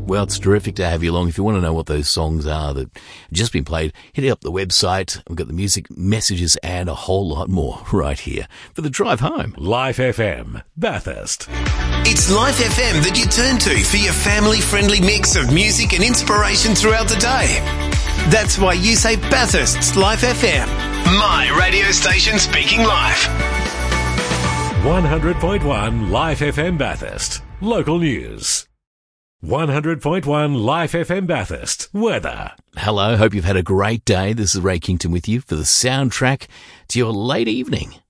Well, it's terrific to have you along. If you want to know what those songs are that have just been played, hit up the website. We've got the music, messages, and a whole lot more right here for the drive home. Life FM, Bathurst. It's Life FM that you turn to for your family-friendly mix of music and inspiration throughout the day. That's why you say Bathurst's Life FM. My radio station speaking life. 100.1 Life FM Bathurst. Local news. 100.1 Life FM Bathurst. Weather. Hello, hope you've had a great day. This is Ray Kington with you for the soundtrack to your late evening.